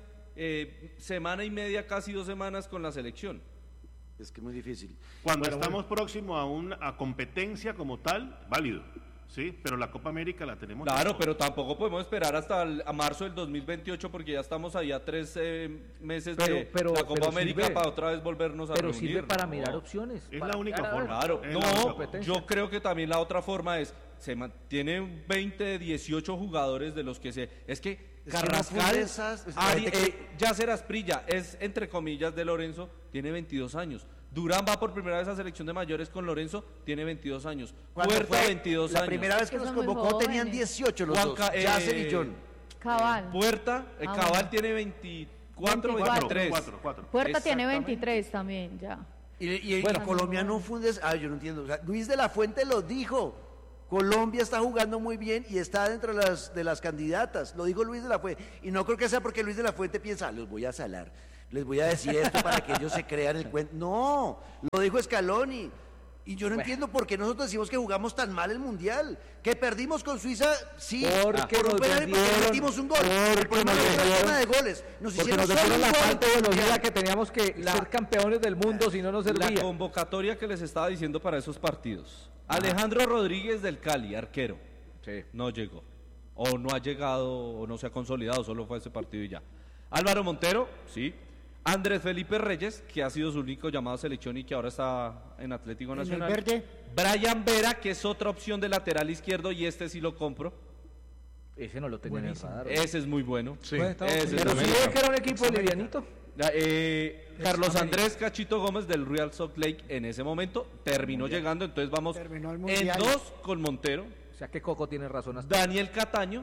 semana y media, casi 2 semanas con la selección. Es que es muy difícil. Cuando estamos próximos a competencia como tal, válido. Sí, pero la Copa América la tenemos. Claro, lejos. pero tampoco podemos esperar hasta a marzo del 2028 porque ya estamos ahí a 3 meses de Pero- la Copa pero América sirve. para otra vez volvernos a Pero reunir. sirve para No. mirar opciones. Es para la única mirar a ver. forma. Claro, Es no, la única competencia. yo creo que también la otra forma es, tiene 20, 18 jugadores de los que es que Es que no Carrascal, fue de esas- la gente que- Yacer Asprilla, es entre comillas de Lorenzo, tiene 22 años. Durán va por primera vez a selección de mayores con Lorenzo, tiene 22 años. Cuando Puerta, fue 22 la años. primera vez que Que nos son muy convocó tenían jóvenes. 18 los Juanca, dos, Yasser y John. Cabal. Puerta, Ah, Cabal bueno. tiene 24 4, 23. Puerta tiene 23 también, ya. Y Bueno. Colombia no funde. Yo no entiendo. O sea, Luis de la Fuente lo dijo. Colombia está jugando muy bien y está dentro de las candidatas. Lo dijo Luis de la Fuente. Y no creo que sea porque Luis de la Fuente piensa, los voy a salar. Les voy a decir esto para que ellos se crean el cuento. No, lo dijo Scaloni. Y yo no entiendo por qué nosotros decimos que jugamos tan mal el Mundial. Que perdimos con Suiza, sí, Porque por un nos penal y porque vendieron, metimos un gol. porque El problema nos no fue el vendieron, tema de goles. Nos Porque hicieron nos solo vendieron un la gol. falta de velocidad que teníamos que ser campeones del mundo, si no nos La servía. convocatoria que les estaba diciendo para esos partidos. Alejandro Rodríguez del Cali, arquero. Sí. No llegó. O no ha llegado, o no se ha consolidado, solo fue ese partido y ya. Álvaro Montero, sí. Andrés Felipe Reyes, que ha sido su único llamado a selección y que ahora está en Atlético En el Nacional. verde. Brian Vera, que es otra opción de lateral izquierdo y este sí lo compro. Ese no lo tenía en el Buenísimo. radar. Ese es muy bueno. Sí. Puede estar Ese es Pero muy sí bueno. ve que era un equipo livianito. Carlos Andrés Cachito Gómez del Real Salt Lake en ese momento terminó llegando, entonces vamos Terminó el en Mundial. 2 con Montero. O sea que Coco tiene razón hasta Daniel Cataño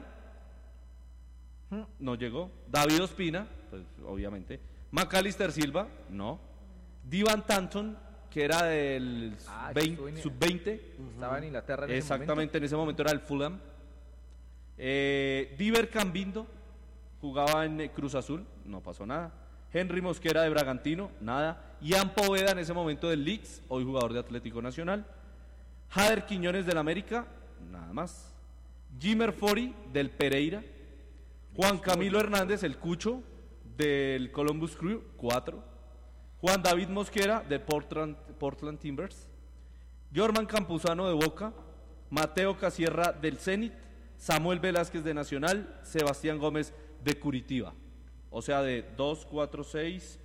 no llegó. David Ospina, pues obviamente. Macalister Silva, no. Divan Tanton, que era del estuvo en- sub-20. estaba en Inglaterra en ese Exactamente, en ese momento era el Fulham. Diver Cambindo jugaba en Cruz Azul, no pasó nada. Henry Mosquera de Bragantino, nada. Ian Poveda en ese momento del Leeds, hoy jugador de Atlético Nacional. Jader Quiñones del América, nada más. Jimmer Fori del Pereira. Juan Camilo Hernández, el Cucho del Columbus Crew, 4. Juan David Mosquera de Portland Timbers. Jorman Campuzano de Boca. Mateo Casierra del Zenit. Samuel Velázquez de Nacional. Sebastián Gómez de Curitiba. O sea, de 2, 4, 6,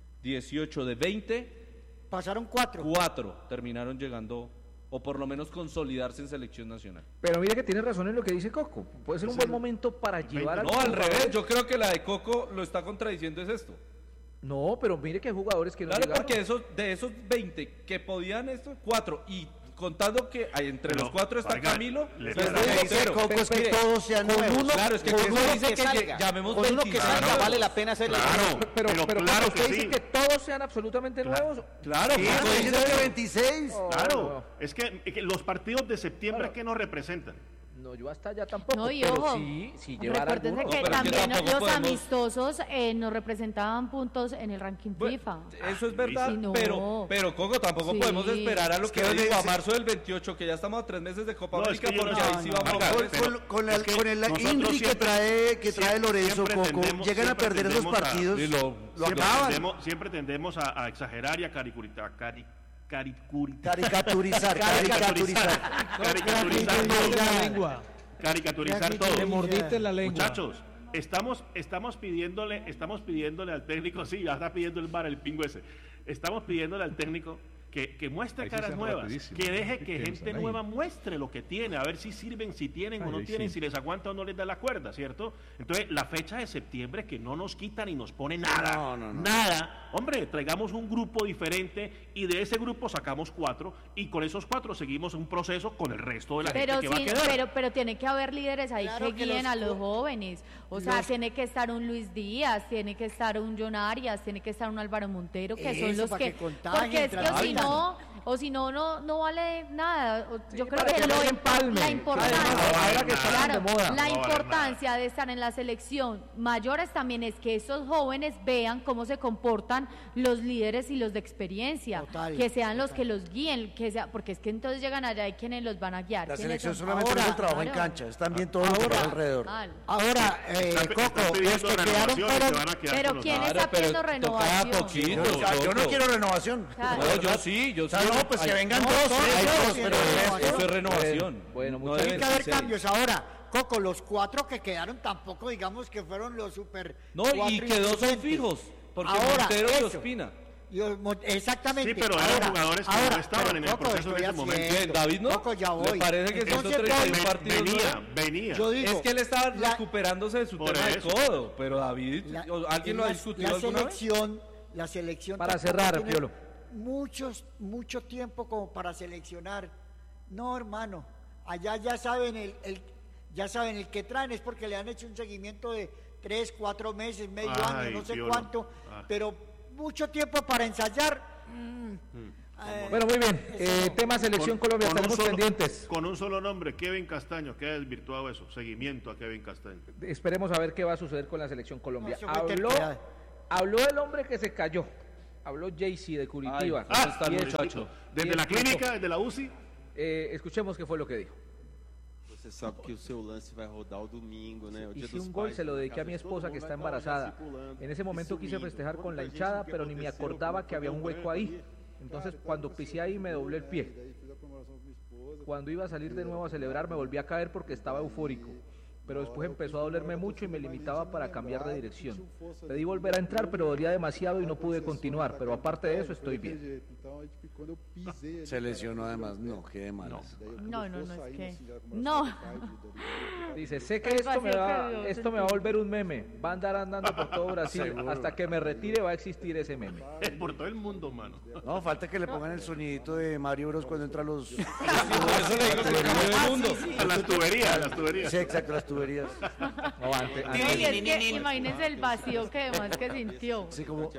18 de 20, Pasaron 4. 4 terminaron llegando, o por lo menos consolidarse en selección nacional. Pero mira que tiene razón en lo que dice Coco. Puede ser un buen momento para llevar a No, al revés, yo creo que la de Coco lo está contradiciendo es esto. No, pero mire que hay jugadores que no Claro, llegaron. porque de esos 20 que podían esto, 4, y contando que hay entre los 4 está oiga, Camilo, le pues, parece de Dice cero. Coco es que Mire, todos sean con nuevos. uno- Claro, es que con eso uno dice que que salga, llamemos con uno que 25. salga vale la pena hacerle. Pero claro Coco, que usted sí. dice que todos sean absolutamente nuevos. Claro, Sí, Coco estoy dice diciendo que eso. 26. Claro, es que los partidos de septiembre, Claro. ¿qué nos representan? No, yo hasta allá tampoco. No, y pero ojo, sí llevar recuérdense algunos. que No, pero es que también tampoco los podemos- amistosos nos representaban puntos en el ranking Bueno, FIFA. eso es verdad, Sí, no. pero Coco, tampoco Sí. podemos esperar a lo Es que que digo, a sí. marzo del 28, que ya estamos a 3 meses de Copa No, es América, que yo porque no- ahí sí no, vamos Marga, a pero- Con es que el nosotros INRI siempre- que trae Lorenzo siempre Coco, tendemos- llegan a siempre perder esos tendemos a- partidos, Sí, lo Siempre acaban. siempre tendemos a exagerar y a caricaturizar. Caricaturizar. Caricaturizar Te mordiste la todo. lengua. Caricaturizar Te todo. Te mordiste la lengua. Muchachos, estamos pidiéndole al técnico, sí, ya está pidiendo el bar, el pingo ese. Estamos pidiéndole al técnico que muestre Ahí sí caras sean nuevas, rapidísimos. que deje que ¿Qué gente piensan ahí? nueva muestre lo que tiene, a ver si sirven, si tienen o Ay, no ahí tienen, sí. si les aguanta o no les da la cuerda, ¿cierto? Entonces, la fecha de septiembre que no nos quita ni nos pone nada, No. nada. Hombre, traigamos un grupo diferente y de ese grupo sacamos 4 y con esos 4 seguimos un proceso con el resto de la Pero, gente que va a sí, quedar. pero tiene que haber líderes ahí Claro que que guíen los a los co- jóvenes. O sea, los- tiene que estar un Luis Díaz, tiene que estar un John Arias, tiene que estar un Álvaro Montero, que son Eso, los para que... que contagien, porque es que si transmitan. no vale nada. Yo creo para que que no se empalme. la importancia, Además, ahora que están claro, de moda. la No va a valer importancia de estar en la selección mayores también es que esos jóvenes vean cómo se comportan los líderes y los de experiencia, Total, que sean los total. que los guíen, porque es que entonces llegan allá y quienes los van a guiar. La ¿Quiénes selección son? solamente Ahora, es el trabajo en claro. cancha, es también todo lo que pasa alrededor. Mal. Ahora, Coco, Están los pidiendo que quedaron renovación y se fueron... van a quedar Pero con los- ¿quién Claro, está pero pidiendo tocaba renovación? poquito. Yo no quiero renovación. Claro. No, yo sí. No, pues que Ay, vengan no, dos, todos, hay todos dos, quieren pero renovación. eso es renovación. Bueno, No muchas deben Tiene que haber ser cambios. Ahora, Coco, los 4 que quedaron tampoco, digamos que fueron los super. No, 4 y que 2 son insuficientes. fijos, porque Ahora, Montero y eso. Ospina. Exactamente. Sí, pero eran jugadores que no estaban pero en el Coco, proceso en estoy ese momento. haciendo. Bien, David, ¿no? Coco, ya ¿Le voy. parece que Entonces, 131 voy. partidos Venía. Yo digo, Es que él estaba la- recuperándose de su Por tema de eso. codo, pero David, La- ¿alguien lo ha la- discutido la alguna vez? La selección Para tampoco cerrar, tiene Piolo. mucho tiempo como para seleccionar. No, hermano. Allá ya saben ya saben el que traen es porque le han hecho un seguimiento de 3, 4 meses, medio Ay, año, no sé Piolo. cuánto, Ah. pero mucho tiempo para ensayar. Bueno, muy bien. Tema Selección Colombia, estaremos pendientes. Con un solo nombre, Kevin Castaño, queda desvirtuado eso, seguimiento a Kevin Castaño. Esperemos a ver qué va a suceder con la Selección Colombia. No, eso fue terquedad. Habló el hombre que se cayó. Habló Jaycee de Curitiba. Ay, está Y el es- muchacho. Desde y la es- clínica, desde la UCI. Escuchemos qué fue lo que dijo. Você sabe que o seu lance vai rodar o domingo, né? O dia Hice dos un gol, pais, se lo na dediqué a casa mi de todo esposa mundo, que está vai estar lá embarazada. circulando. En ese momento E quise sumindo. festejar con la Muita hinchada, gente, o que pero ni me aconteceu, acordaba como que había un foi hueco ahí. Entonces, cuando pisé ahí me doblé el pie. Daí fiz a comemoração com minha esposa. Cuando iba a salir de nuevo a celebrar me volví a caer porque estaba eufórico. Pero después empezó a dolerme mucho y me limitaba para cambiar de dirección. Pedí volver a entrar, pero dolía demasiado y no pude continuar. Pero aparte de eso, estoy bien. Então, aí, tipo, quando eu pisei ali, Se lesionó además, no, qué de malas. daí eu, No, quando eu no, for no, es saindo, que... assim, da comemoração No. do pai, do- Dice, sé que El esto me, vacío va, que dio, esto me va a volver un meme. Va a andar andando por todo Brasil. Seguro. Hasta que me retire va a existir ese meme. Por todo el mundo, mano. No, falta que le pongan el sonidito de Mario Bros cuando entra los... Por eso le digo que cambió de mundo. A las tuberías, las tuberías. Sí, exacto, las tuberías. No, antes- Oye, es que imagínense el vacío que además que sintió. Así como...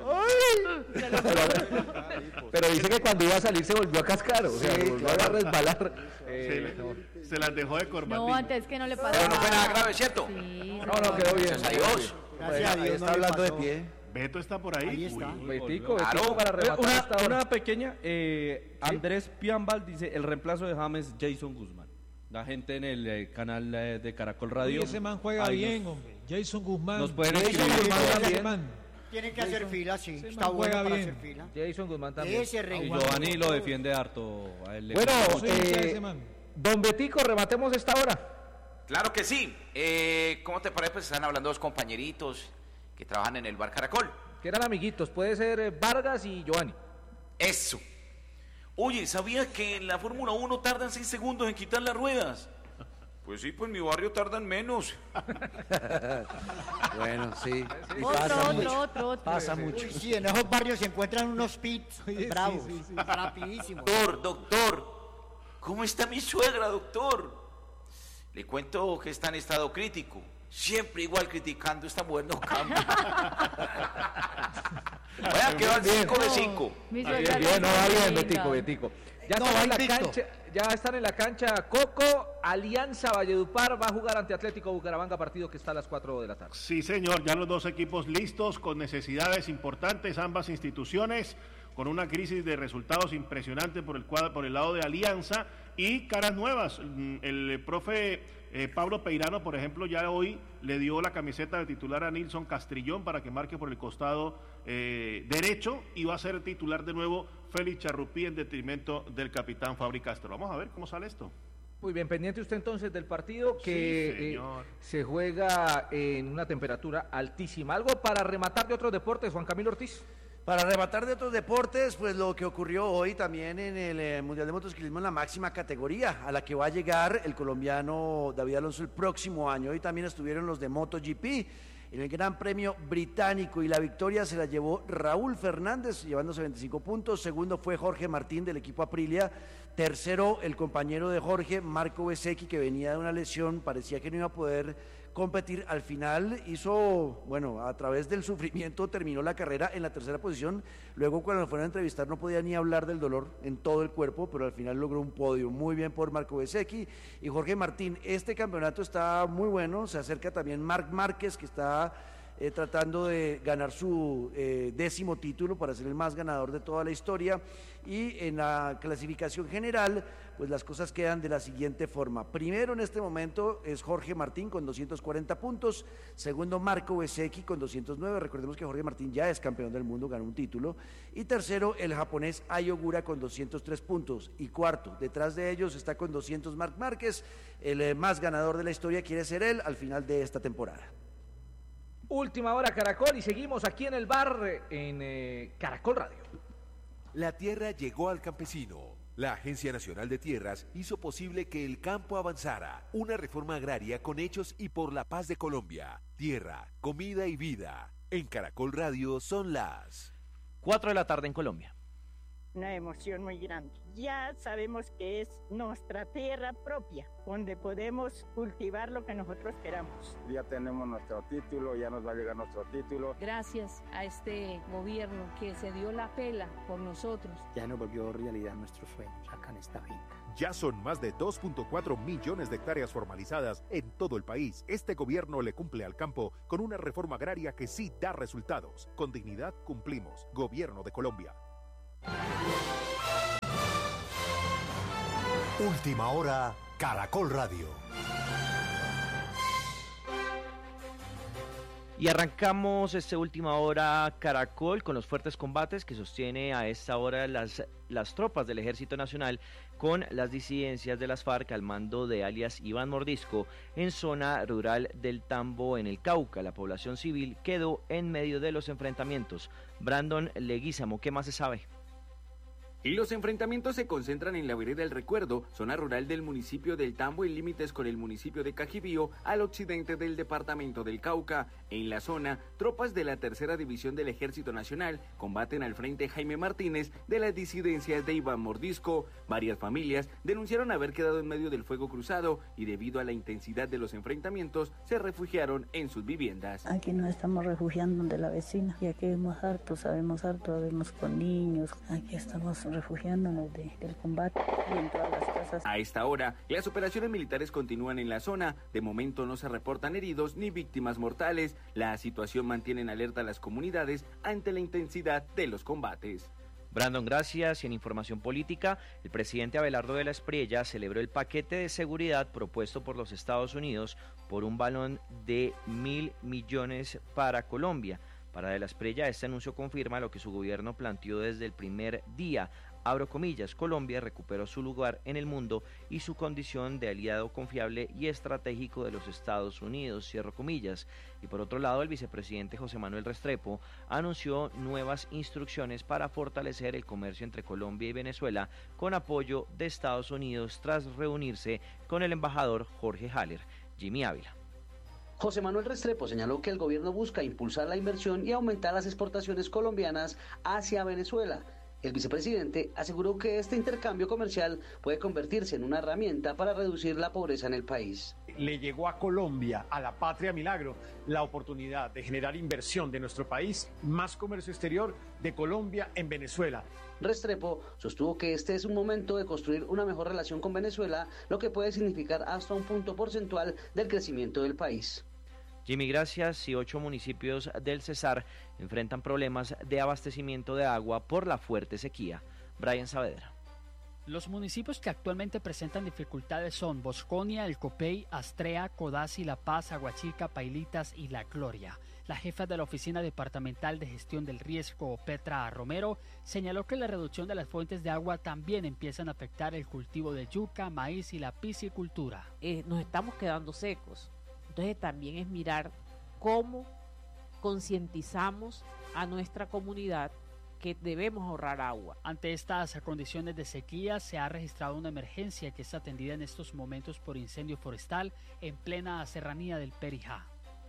pero dice que cuando iba a salir se volvió a cascar. O sea, Sí, volvió a resbalar. Se las dejó de corbatín. No, antes que no le pasó Pero no fue nada grave, ¿cierto? Sí, No, no, quedó bien. Gracias a Dios. Gracias a Ahí Dios está no le hablando de pasó. pie. Beto está por ahí. Ahí está. Uy, Betico, Claro. Betico para rematar esta hora. Una pequeña, Andrés Piambal dice, el reemplazo de James, Jason Guzmán. La gente en el canal de Caracol Radio. Uy, ese man juega ahí bien, nos- hombre. Jason Guzmán. nos pueden Jason escribir Guzmán también. ese man. Tienen que hacer fila, sí. ese Está man bueno juega para bien. hacer fila. Jason Guzmán también. Ese Y reencuentro. Giovanni lo defiende harto. A él le Bueno, gusta Yo mucho. soy hincha de ese man. don Betico, rematemos esta hora. Claro que sí. ¿Cómo te parece? Pues están hablando dos compañeritos que trabajan en el bar Caracol. Que eran amiguitos, puede ser Vargas y Giovanni. Eso. Oye, ¿sabías que en la Fórmula 1 tardan 6 segundos en quitar las ruedas? Pues sí, pues en mi barrio tardan menos. Bueno, sí. Y Otro, pasa otro, mucho. otro. Pasa mucho. Uy, sí, en esos barrios se encuentran unos pits Oye, sí, bravos, sí, sí. rapidísimos. Doctor, ¿cómo está mi suegra, doctor? Le cuento que está en estado crítico. Siempre igual criticando, esta mujer no cambia. Vaya, quedó al 5 de 5. Mi Bien, suegra bien, no va bien, linda. Betico, Betico. Ya, No, están va en la invicto. cancha, ya están en la cancha Coco, Alianza Valledupar va a jugar ante Atlético Bucaramanga, partido que está a las 4 de la tarde. Sí, señor, ya los dos equipos listos con necesidades importantes, ambas instituciones, con una crisis de resultados impresionante por el lado de Alianza y caras nuevas. El profe Pablo Peirano, por ejemplo, ya hoy le dio la camiseta de titular a Nilson Castrillón para que marque por el costado derecho y va a ser titular de nuevo Félix Charrupí en detrimento del capitán Fabri Castro. Vamos a ver cómo sale esto. Muy bien, pendiente usted entonces del partido que Sí, señor. se juega en una temperatura altísima. Algo para rematar de otros deportes, Juan Camilo Ortiz. Para rematar de otros deportes, pues lo que ocurrió hoy también en el Mundial de Motociclismo en la máxima categoría, a la que va a llegar el colombiano David Alonso el próximo año. Hoy también estuvieron los de MotoGP en el Gran Premio Británico y la victoria se la llevó Raúl Fernández, llevándose 25 puntos. Segundo fue Jorge Martín del equipo Aprilia. Tercero, el compañero de Jorge, Marco Bezzecchi, que venía de una lesión, parecía que no iba a poder competir. Al final hizo, bueno, a través del sufrimiento terminó la carrera en la tercera posición. Luego cuando lo fueron a entrevistar no podía ni hablar del dolor en todo el cuerpo, pero al final logró un podio. Muy bien por Marco Bezzecchi y Jorge Martín. Este campeonato está muy bueno, se acerca también Marc Márquez, que está tratando de ganar su 10º título para ser el más ganador de toda la historia. Y en la clasificación general, pues las cosas quedan de la siguiente forma. Primero en este momento es Jorge Martín con 240 puntos, segundo Marco Bezzecchi con 209, recordemos que Jorge Martín ya es campeón del mundo, ganó un título, y tercero el japonés Ai Ogura con 203 puntos, y cuarto, detrás de ellos está con 200 Marc Márquez, el más ganador de la historia quiere ser él al final de esta temporada. Última hora Caracol y seguimos aquí en el bar en Caracol Radio. La tierra llegó al campesino. La Agencia Nacional de Tierras hizo posible que el campo avanzara. Una reforma agraria con hechos y por la paz de Colombia. Tierra, comida y vida. En Caracol Radio son las 4 de la tarde en Colombia. una emoción muy grande. Ya sabemos que es nuestra tierra propia, donde podemos cultivar lo que nosotros queramos. Ya tenemos nuestro título, ya nos va a llegar nuestro título. Gracias a este gobierno que se dio la pela por nosotros. Ya nos volvió realidad nuestros sueños acá en esta finca. Ya son más de 2.4 millones de hectáreas formalizadas en todo el país. Este gobierno le cumple al campo con una reforma agraria que sí da resultados. Con dignidad cumplimos. Gobierno de Colombia. Última hora, Caracol Radio. Y arrancamos esta última hora Caracol con los fuertes combates que sostiene a esta hora las tropas del Ejército Nacional con las disidencias de las FARC al mando de alias Iván Mordisco en zona rural del Tambo en el Cauca. La población civil quedó en medio de los enfrentamientos. Brandon Leguízamo, ¿qué más se sabe? Y los enfrentamientos se concentran en la vereda El Recuerdo, zona rural del municipio del Tambo en límites con el municipio de Cajibío, al occidente del departamento del Cauca. En la zona, tropas de la Tercera División del Ejército Nacional combaten al frente Jaime Martínez de las disidencias de Iván Mordisco. Varias familias denunciaron haber quedado en medio del fuego cruzado y debido a la intensidad de los enfrentamientos se refugiaron en sus viviendas. Aquí nos estamos refugiando donde la vecina, ya que sabemos harto, vemos con niños, aquí estamos refugiándonos del combate y en todas las casas. A esta hora, las operaciones militares continúan en la zona. De momento no se reportan heridos ni víctimas mortales. La situación mantiene en alerta a las comunidades ante la intensidad de los combates. Brandon, gracias. Y en información política, el presidente Abelardo de la Espriella celebró el paquete de seguridad propuesto por los Estados Unidos por un balón de 1.000 millones para Colombia. Para de la Espriella, este anuncio confirma lo que su gobierno planteó desde el primer día. Abro comillas, Colombia recuperó su lugar en el mundo y su condición de aliado confiable y estratégico de los Estados Unidos, cierro comillas. Y por otro lado, el vicepresidente José Manuel Restrepo anunció nuevas instrucciones para fortalecer el comercio entre Colombia y Venezuela con apoyo de Estados Unidos tras reunirse con el embajador Jorge Haller. Jimmy Ávila. José Manuel Restrepo señaló que el gobierno busca impulsar la inversión y aumentar las exportaciones colombianas hacia Venezuela. El vicepresidente aseguró que este intercambio comercial puede convertirse en una herramienta para reducir la pobreza en el país. Le llegó a Colombia, a la patria milagro, la oportunidad de generar inversión de nuestro país, más comercio exterior de Colombia en Venezuela. Restrepo sostuvo que este es un momento de construir una mejor relación con Venezuela, lo que puede significar hasta un punto porcentual del crecimiento del país. Jimmy, gracias. Y 8 municipios del Cesar enfrentan problemas de abastecimiento de agua por la fuerte sequía. Brian Saavedra. Los municipios que actualmente presentan dificultades son Bosconia, El Copey, Astrea, Codazzi, La Paz, Aguachica, Pailitas y La Gloria. La jefa de la Oficina Departamental de Gestión del Riesgo, Petra Romero, señaló que la reducción de las fuentes de agua también empiezan a afectar el cultivo de yuca, maíz y la piscicultura. Nos estamos quedando secos. Entonces también es mirar cómo concientizamos a nuestra comunidad que debemos ahorrar agua. Ante estas condiciones de sequía se ha registrado una emergencia que es atendida en estos momentos por incendio forestal en plena serranía del Perijá.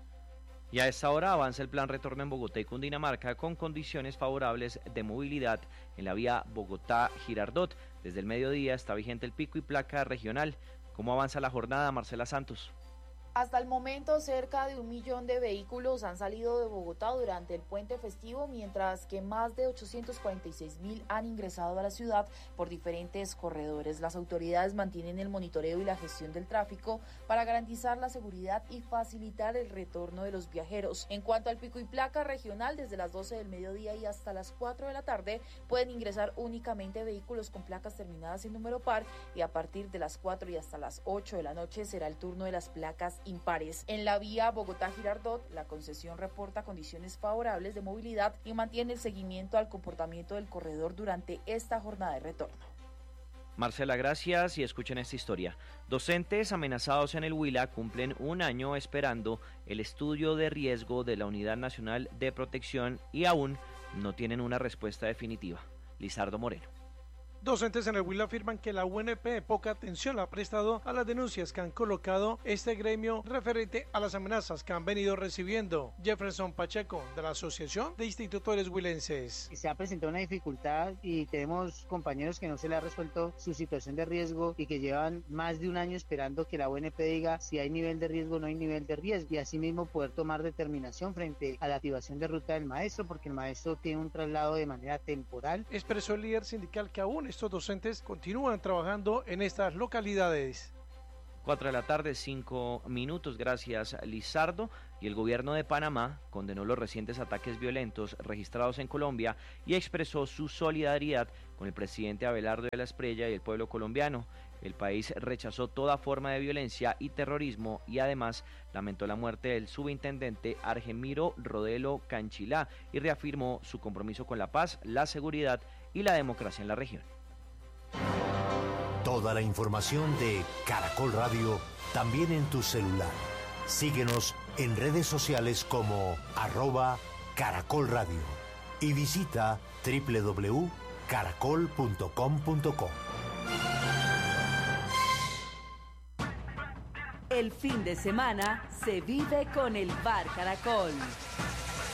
Y a esta hora avanza el plan retorno en Bogotá y Cundinamarca con condiciones favorables de movilidad en la vía Bogotá-Girardot. Desde el mediodía está vigente el pico y placa regional. ¿Cómo avanza la jornada, Marcela Santos? Hasta el momento, cerca de 1 millón de vehículos han salido de Bogotá durante el puente festivo, mientras que más de 846.000 han ingresado a la ciudad por diferentes corredores. Las autoridades mantienen el monitoreo y la gestión del tráfico para garantizar la seguridad y facilitar el retorno de los viajeros. En cuanto al pico y placa regional, desde las 12 del mediodía y hasta las 4 de la tarde pueden ingresar únicamente vehículos con placas terminadas en número par, y a partir de las 4 y hasta las 8 de la noche será el turno de las placas impares. En la vía Bogotá-Girardot, la concesión reporta condiciones favorables de movilidad y mantiene el seguimiento al comportamiento del corredor durante esta jornada de retorno. Marcela, gracias. Y escuchen esta historia. Docentes amenazados en el Huila cumplen 1 año esperando el estudio de riesgo de la Unidad Nacional de Protección y aún no tienen una respuesta definitiva. Lizardo Moreno. Docentes en el Huila afirman que la UNP poca atención ha prestado a las denuncias que han colocado este gremio referente a las amenazas que han venido recibiendo. Jefferson Pacheco, de la Asociación de Institutores Huilenses. Se ha presentado una dificultad y tenemos compañeros que no se les ha resuelto su situación de riesgo y que llevan más de un año esperando que la UNP diga si hay nivel de riesgo o no hay nivel de riesgo, y asimismo poder tomar determinación frente a la activación de ruta del maestro, porque el maestro tiene un traslado de manera temporal. Expresó el líder sindical que aún estos docentes continúan trabajando en estas localidades. 4 de la tarde, 5 minutos, gracias Lizardo. Y el gobierno de Panamá condenó los recientes ataques violentos registrados en Colombia y expresó su solidaridad con el presidente Abelardo de la Espriella y el pueblo colombiano. El país rechazó toda forma de violencia y terrorismo y además lamentó la muerte del subintendente Argemiro Rodelo Canchilá y reafirmó su compromiso con la paz, la seguridad y la democracia en la región. Toda la información de Caracol Radio también en tu celular. Síguenos en redes sociales como @Caracol Radio y visita www.caracol.com.co. El fin de semana se vive con el Bar Caracol.